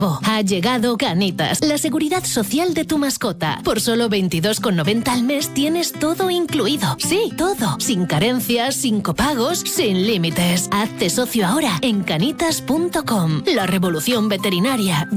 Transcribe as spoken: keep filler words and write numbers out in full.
Oh, ha llegado Canitas, la seguridad social de tu mascota. Por solo veintidós con noventa al mes tienes todo incluido. Sí, todo. Sin carencias, sin copagos, sin límites. Hazte socio ahora en canitas punto com. La revolución veterinaria